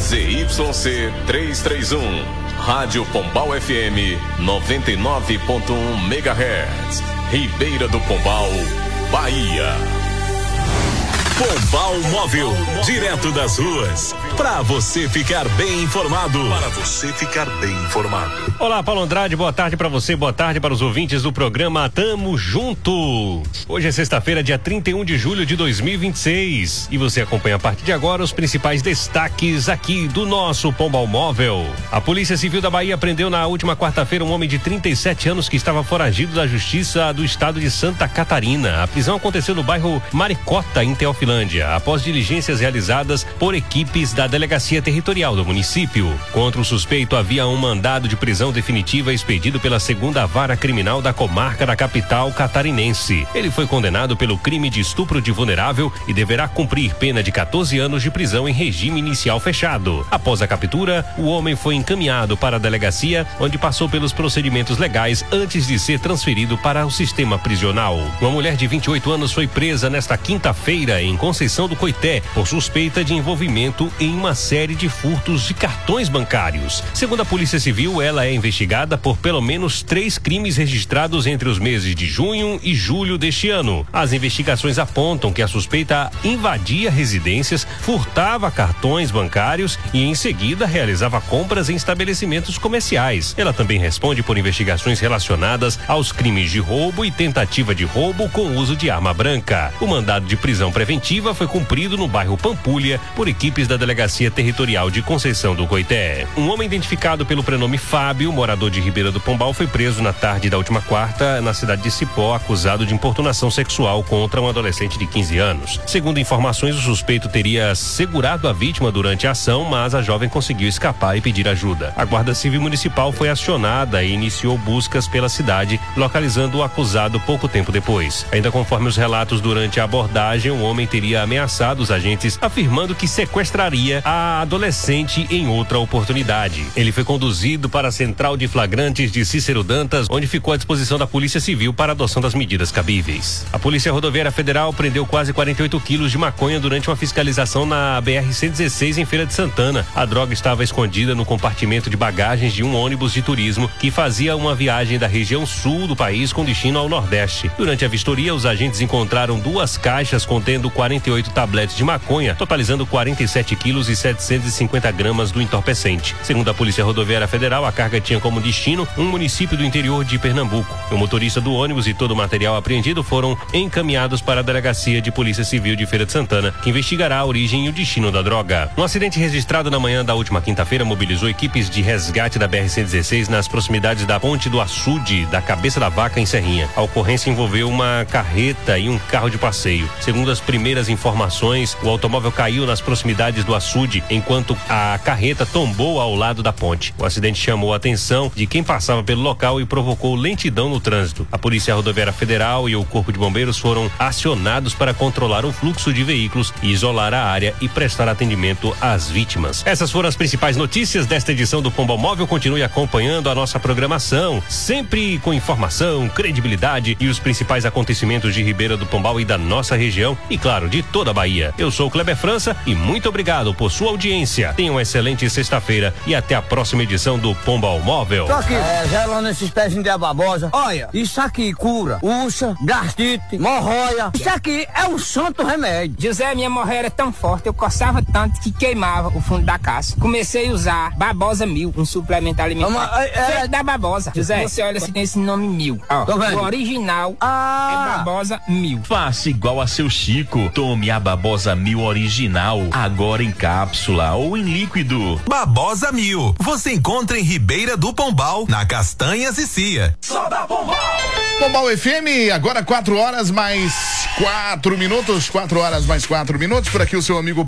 ZYC 331, Rádio Pombal FM 99.1 MHz, Ribeira do Pombal, Bahia. Pombal Móvel, direto das ruas, para você ficar bem informado. Olá, Paulo Andrade, boa tarde para você, boa tarde para os ouvintes do programa Tamo Junto. Hoje é sexta-feira, dia 31 de julho de 2026, e você acompanha a partir de agora os principais destaques aqui do nosso Pombal Móvel. A Polícia Civil da Bahia prendeu na última quarta-feira um homem de 37 anos que estava foragido da Justiça do Estado de Santa Catarina. A prisão aconteceu no bairro Maricota, em Teofilândia, após diligências realizadas por equipes da Delegacia Territorial do município. Contra o suspeito havia um mandado de prisão definitiva expedido pela 2ª Vara Criminal da Comarca da Capital Catarinense. Ele foi condenado pelo crime de estupro de vulnerável e deverá cumprir pena de 14 anos de prisão em regime inicial fechado. Após a captura, o homem foi encaminhado para a delegacia, onde passou pelos procedimentos legais antes de ser transferido para o sistema prisional. Uma mulher de 28 anos foi presa nesta quinta-feira em Conceição do Coité por suspeita de envolvimento em uma série de furtos de cartões bancários. Segundo a Polícia Civil, ela é investigada por pelo menos 3 crimes registrados entre os meses de junho e julho deste ano. As investigações apontam que a suspeita invadia residências, furtava cartões bancários e em seguida realizava compras em estabelecimentos comerciais. Ela também responde por investigações relacionadas aos crimes de roubo e tentativa de roubo com uso de arma branca. O mandado de prisão preventiva foi cumprido no bairro Pampulha por equipes da Delegacia Territorial de Conceição do Coité. Um homem identificado pelo prenome Fábio, morador de Ribeira do Pombal, foi preso na tarde da última quarta na cidade de Cipó, acusado de importunação sexual contra um adolescente de 15 anos. Segundo informações, o suspeito teria segurado a vítima durante a ação, mas a jovem conseguiu escapar e pedir ajuda. A Guarda Civil Municipal foi acionada e iniciou buscas pela cidade, localizando o acusado pouco tempo depois. Ainda conforme os relatos durante a abordagem, o homem teria ameaçado os agentes, afirmando que sequestraria a adolescente em outra oportunidade. Ele foi conduzido para a Central de Flagrantes de Cícero Dantas, onde ficou à disposição da Polícia Civil para a adoção das medidas cabíveis. A Polícia Rodoviária Federal prendeu quase 48 quilos de maconha durante uma fiscalização na BR-116 em Feira de Santana. A droga estava escondida no compartimento de bagagens de um ônibus de turismo que fazia uma viagem da região sul do país com destino ao Nordeste. Durante a vistoria, os agentes encontraram 2 caixas contendo 48 tabletes de maconha, totalizando 47 quilos e 750 gramas do entorpecente. Segundo a Polícia Rodoviária Federal, a carga tinha como destino um município do interior de Pernambuco. O motorista do ônibus e todo o material apreendido foram encaminhados para a Delegacia de Polícia Civil de Feira de Santana, que investigará a origem e o destino da droga. Um acidente registrado na manhã da última quinta-feira mobilizou equipes de resgate da BR-116 nas proximidades da Ponte do Açude, da Cabeça da Vaca, em Serrinha. A ocorrência envolveu uma carreta e um carro de passeio. Segundo as primeiras informações, o automóvel caiu nas proximidades do açude, enquanto a carreta tombou ao lado da ponte. O acidente chamou a atenção de quem passava pelo local e provocou lentidão no trânsito. A Polícia Rodoviária Federal e o Corpo de Bombeiros foram acionados para controlar o fluxo de veículos e isolar a área e prestar atendimento às vítimas. Essas foram as principais notícias desta edição do Pombal Móvel. Continue acompanhando a nossa programação, sempre com informação, credibilidade e os principais acontecimentos de Ribeira do Pombal e da nossa região e, claro, de toda a Bahia. Eu sou o Kleber França e muito obrigado por sua audiência. Tenha uma excelente sexta-feira e até a próxima edição do Pombal Móvel. Tô aqui, gelando esses pezinhos de ababosa. Olha, isso aqui cura úlcera, gastrite, hemorroida. Isso aqui é um santo remédio. José, minha hemorroida era tão forte, eu coçava tanto que queimava o fundo da caça. Comecei a usar Babosa 1000, um suplemento alimentar. Feito da Babosa. José, você olha se tem esse nome 1000. Ó, o original é Babosa 1000. Faça igual a seu Chico. Tome a Babosa 1000 original, agora em cápsula ou em líquido. Babosa 1000. Você encontra em Ribeira do Pombal, na Castanhas e Cia. Só da Pombal. Pombal FM, agora 4 horas mais 4 minutos. 4 horas mais 4 minutos. Por aqui o seu amigo